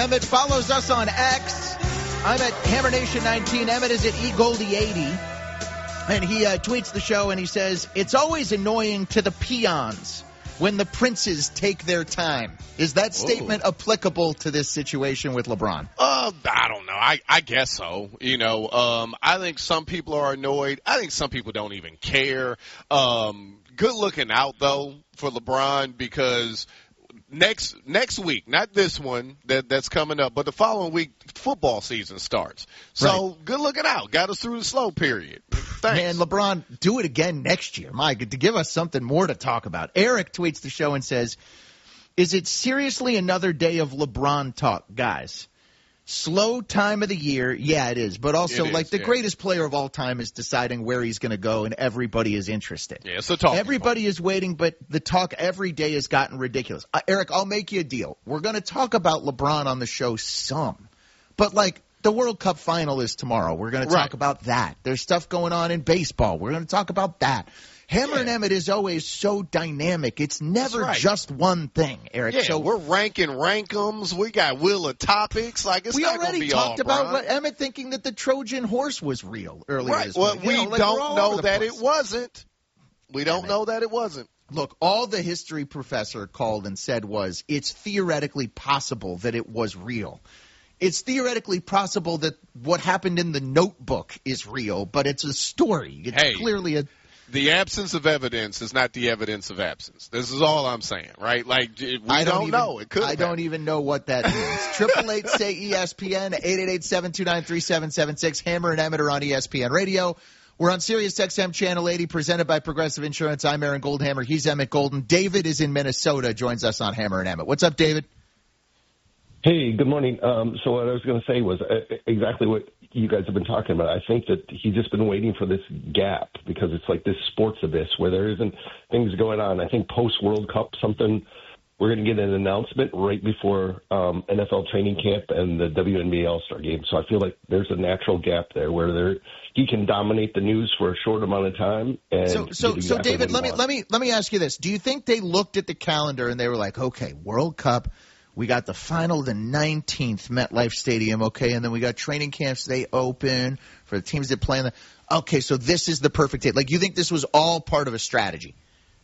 Emmett follows us on X. I'm at HammerNation19. Emmett is at eGoldie80. And he tweets the show and he says, it's always annoying to the peons when the princes take their time. Is that statement applicable to this situation with LeBron? I don't know. I guess so. I think some people are annoyed. I think some people don't even care. Good looking out, though, for LeBron because next week, not this one that's coming up, but the following week, football season starts. So Good looking out. Got us through the slow period. Thanks. Man, LeBron, do it again next year. Mike, to give us something more to talk about. Eric tweets the show and says, is it seriously another day of LeBron talk? Guys, slow time of the year. Yeah, it is. But also, the greatest player of all time is deciding where he's going to go, and everybody is interested. Yeah, it's a talk. Everybody is waiting, but the talk every day has gotten ridiculous. Eric, I'll make you a deal. We're going to talk about LeBron on the show some. But, the World Cup final is tomorrow. We're going to talk about that. There's stuff going on in baseball. We're going to talk about that. Hammer and Emmett is always so dynamic. It's never just one thing, Eric. Yeah, so we're ranking rankums. We got wheel of topics. It's we not already be talked all about what Emmett thinking that the Trojan horse was real earlier this week. Well, we don't know that it wasn't. We don't know that it wasn't. Look, all the history professor called and said was it's theoretically possible that it was real. It's theoretically possible that what happened in the Notebook is real, but it's a story. It's clearly a... The absence of evidence is not the evidence of absence. This is all I'm saying, right? We don't know. It could. I don't even know what that means. 888 say ESPN 888-729-3776. Hammer and Emmett are on ESPN Radio. We're on Sirius XM Channel 80, presented by Progressive Insurance. I'm Aaron Goldhammer. He's Emmett Golden. David is in Minnesota. Joins us on Hammer and Emmett. What's up, David? Hey, good morning. So what I was going to say was exactly what you guys have been talking about. I think that he's just been waiting for this gap because it's like this sports abyss where there isn't things going on. I think post-World Cup we're going to get an announcement right before NFL training camp and the WNBA All-Star game. So I feel like there's a natural gap there where he can dominate the news for a short amount of time. And so David, let me ask you this. Do you think they looked at the calendar and they were like, okay, World Cup, we got the final the 19th, MetLife Stadium, okay, and then we got training camps. They open for the teams that play in the – okay, so this is the perfect date. You think this was all part of a strategy?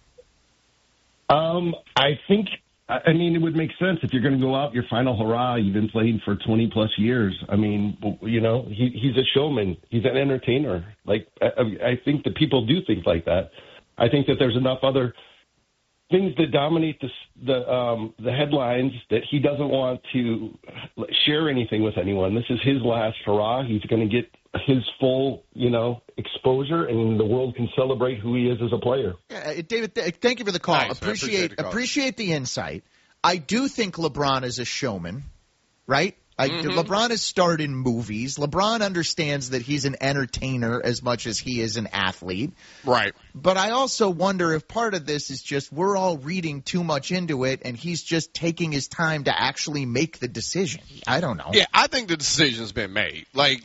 I think – it would make sense if you're going to go out your final hurrah. You've been playing for 20-plus years. He's a showman. He's an entertainer. I think that people do things like that. I think that there's enough other – things that dominate the headlines that he doesn't want to share anything with anyone. This is his last hurrah. He's going to get his full, exposure, and the world can celebrate who he is as a player. Yeah, David, thank you for the call. Nice, appreciate the insight. I do think LeBron is a showman, right? LeBron has starred in movies. LeBron understands that he's an entertainer as much as he is an athlete. Right. But I also wonder if part of this is just we're all reading too much into it, and he's just taking his time to actually make the decision. I don't know. Yeah, I think the decision's been made.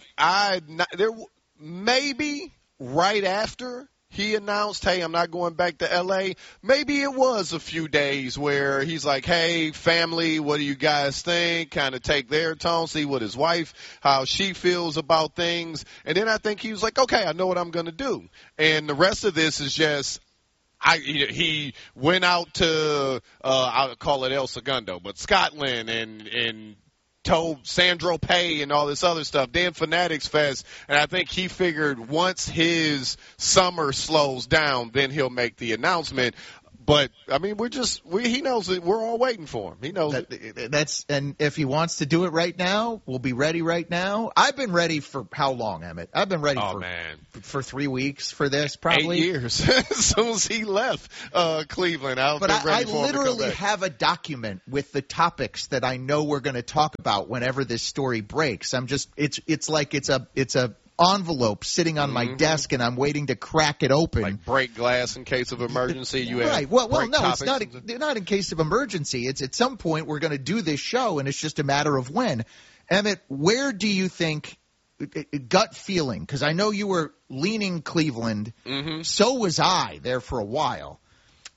Maybe right after he announced, hey, I'm not going back to L.A., maybe it was a few days where he's like, hey, family, what do you guys think? Kind of take their tone, see what his wife, how she feels about things. And then I think he was like, okay, I know what I'm going to do. And the rest of this is just he went out to, I'll call it El Segundo, but Scotland and told Sandro Pay and all this other stuff, then Fanatics Fest, and I think he figured once his summer slows down, then he'll make the announcement. But he knows that we're all waiting for him. He knows and if he wants to do it right now, we'll be ready right now. I've been ready for how long, Emmett? I've been ready for 3 weeks for this, probably 8 years. As soon as he left Cleveland, I literally have a document with the topics that I know we're going to talk about whenever this story breaks. It's like it's a envelope sitting on my desk, and I'm waiting to crack it open. Like break glass in case of emergency. You right. Well, no, it's not in case of emergency. It's at some point we're going to do this show, and it's just a matter of when. Emmett, where do you think gut feeling? Because I know you were leaning Cleveland. So was I there for a while.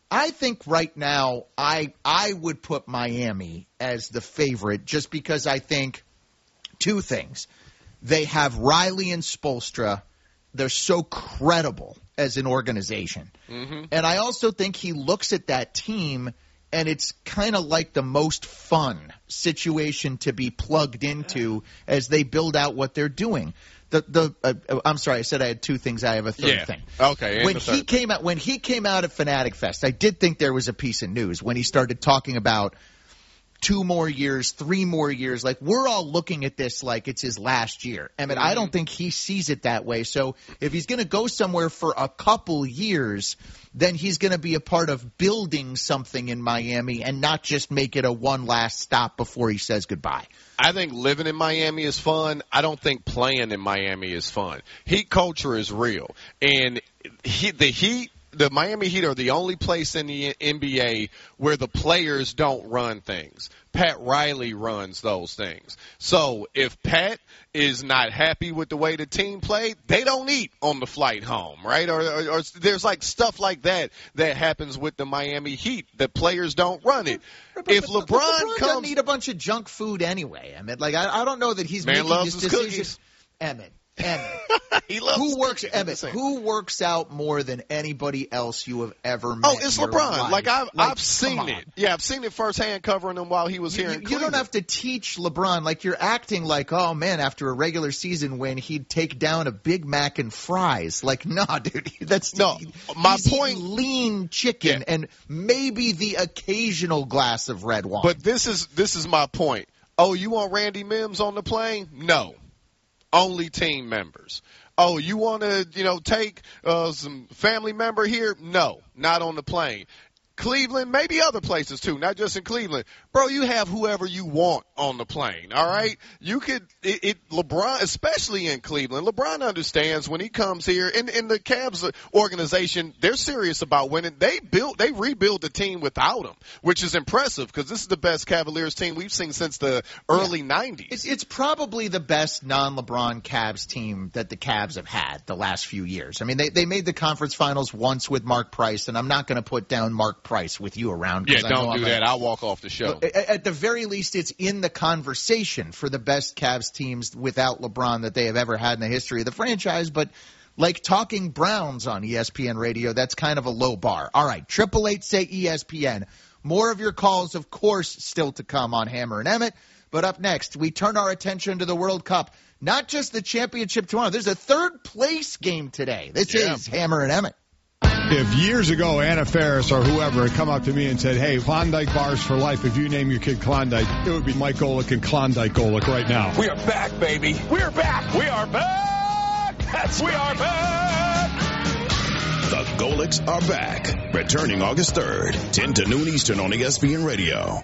I think right now I would put Miami as the favorite just because I think two things. They have Riley and Spoelstra. They're so credible as an organization. Mm-hmm. And I also think he looks at that team, and it's kind of like the most fun situation to be plugged into as they build out what they're doing. I'm sorry, I said I had two things. I have a third thing. Okay. When he came out at Fanatic Fest, I did think there was a piece of news when he started talking about 2 more years, 3 more years. Like, we're all looking at this like it's his last year. I mean, I don't think he sees it that way. So if he's going to go somewhere for a couple years, then he's going to be a part of building something in Miami and not just make it a one last stop before he says goodbye. I think living in Miami is fun. I don't think playing in Miami is fun. Heat culture is real. And the Miami Heat are the only place in the NBA where the players don't run things. Pat Riley runs those things. So if Pat is not happy with the way the team played, they don't eat on the flight home, right? Or there's like stuff like that happens with the Miami Heat. The players don't run it. If LeBron doesn't eat a bunch of junk food anyway. I mean, like I don't know that he's making loves this his decision. cookies. Emmett. He loves Who works out more than anybody else you have ever met? Oh, it's LeBron. Like I've seen it. Yeah, I've seen it firsthand covering him while he was here in Cleveland. You don't have to teach LeBron. Like, you're acting like, oh man, after a regular season win, he'd take down a Big Mac and fries. Like, nah, dude. My point. Lean chicken and maybe the occasional glass of red wine. But this is my point. Oh, you want Randy Mims on the plane? No. Only team members. Oh, you want to, take some family member here? No, not on the plane. Cleveland, maybe other places too, not just in Cleveland. Bro, you have whoever you want on the plane, all right? You could LeBron, especially in Cleveland, LeBron understands when he comes here, and the Cavs organization, they're serious about winning. They rebuilt the team without him, which is impressive because this is the best Cavaliers team we've seen since the early 90s. It's probably the best non-LeBron Cavs team that the Cavs have had the last few years. I mean, they made the conference finals once with Mark Price, and I'm not going to put down Mark Price with you around. Yeah, don't do that. I'll walk off the show. At the very least, it's in the conversation for the best Cavs teams without LeBron that they have ever had in the history of the franchise. But like talking Browns on ESPN radio, that's kind of a low bar. All right, 888-SAY-ESPN. More of your calls, of course, still to come on Hammer and Emmett. But up next, we turn our attention to the World Cup. Not just the championship tomorrow. There's a third-place game today. This is Hammer and Emmett. If years ago Anna Faris or whoever had come up to me and said, hey, Klondike bars for life, if you name your kid Klondike, it would be Mike Golick and Klondike Golick right now. We are back, baby. We're back. We are back. We are back. The Golicks are back. Returning August 3rd, 10 to noon Eastern on ESPN Radio.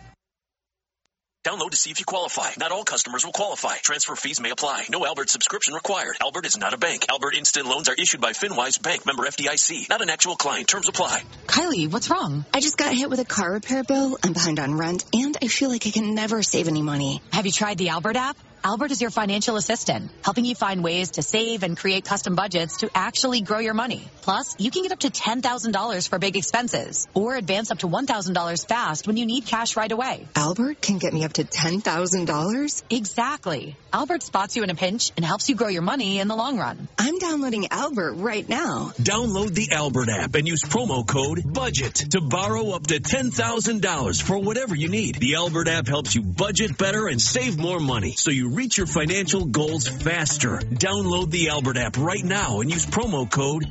Download to see if you qualify. Not all customers will qualify. Transfer fees may apply. No Albert subscription required. Albert is not a bank. Albert Instant Loans are issued by FinWise Bank, member FDIC. Not an actual client. Terms apply. Kylie, what's wrong? I just got hit with a car repair bill. I'm behind on rent, and I feel like I can never save any money. Have you tried the Albert app? Albert is your financial assistant, helping you find ways to save and create custom budgets to actually grow your money. Plus, you can get up to $10,000 for big expenses or advance up to $1,000 fast when you need cash right away. Albert can get me up to $10,000? Exactly. Albert spots you in a pinch and helps you grow your money in the long run. I'm downloading Albert right now. Download the Albert app and use promo code BUDGET to borrow up to $10,000 for whatever you need. The Albert app helps you budget better and save more money, so you reach your financial goals faster. Download the Albert app right now and use promo code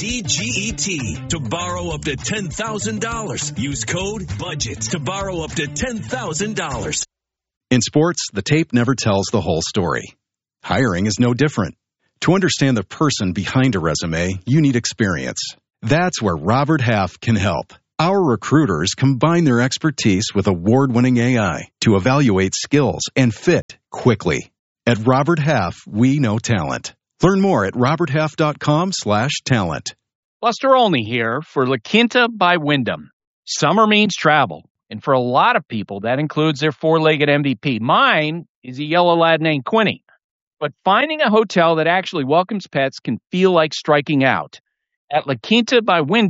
BUDGET to borrow up to $10,000. Use code BUDGET to borrow up to $10,000. In sports, the tape never tells the whole story. Hiring is no different. To understand the person behind a resume, you need experience. That's where Robert Half can help. Our recruiters combine their expertise with award-winning AI to evaluate skills and fit quickly. At Robert Half, we know talent. Learn more at roberthalf.com/talent. Buster Olney here for La Quinta by Wyndham. Summer means travel, and for a lot of people, that includes their four-legged MVP. Mine is a yellow lad named Quinny. But finding a hotel that actually welcomes pets can feel like striking out. At La Quinta by Wyndham,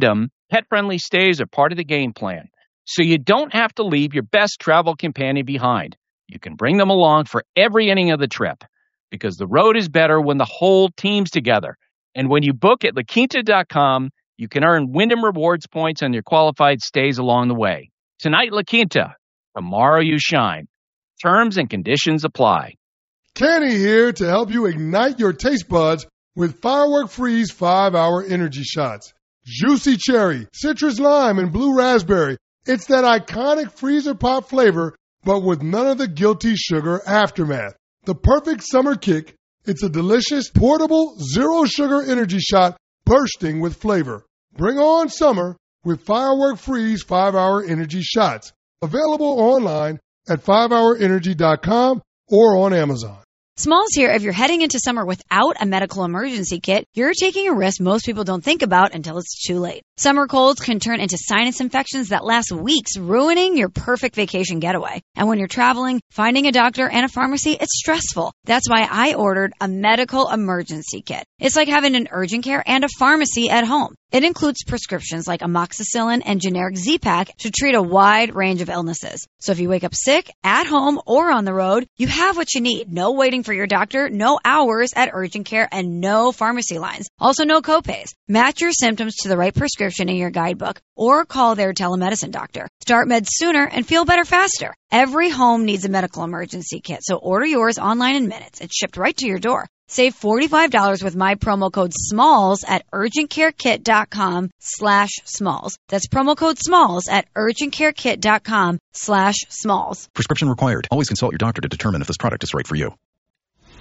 Pet-friendly stays are part of the game plan, so you don't have to leave your best travel companion behind. You can bring them along for every inning of the trip, because the road is better when the whole team's together. And when you book at LaQuinta.com, you can earn Wyndham Rewards points on your qualified stays along the way. Tonight, La Quinta. Tomorrow, you shine. Terms and conditions apply. Kenny here to help you ignite your taste buds with Firework Freeze 5-Hour Energy Shots. Juicy cherry, citrus lime, and blue raspberry. It's that iconic freezer pop flavor, but with none of the guilty sugar aftermath. The perfect summer kick. It's a delicious, portable, zero-sugar energy shot bursting with flavor. Bring on summer with Firework Freeze 5-Hour Energy Shots. Available online at 5hourenergy.com or on Amazon. Smalls here. If you're heading into summer without a medical emergency kit, you're taking a risk most people don't think about until it's too late. Summer colds can turn into sinus infections that last weeks, ruining your perfect vacation getaway. And when you're traveling, finding a doctor and a pharmacy, it's stressful. That's why I ordered a medical emergency kit. It's like having an urgent care and a pharmacy at home. It includes prescriptions like amoxicillin and generic Z-Pak to treat a wide range of illnesses. So if you wake up sick, at home, or on the road, you have what you need. No waiting for your doctor, no hours at urgent care, and no pharmacy lines. Also, no copays. Match your symptoms to the right prescription in your guidebook or call their telemedicine doctor. Start meds sooner and feel better faster. Every home needs a medical emergency kit, so order yours online in minutes. It's shipped right to your door. Save $45 with my promo code SMALLS at urgentcarekit.com/smalls. That's promo code SMALLS at urgentcarekit.com/smalls. Prescription required. Always consult your doctor to determine if this product is right for you.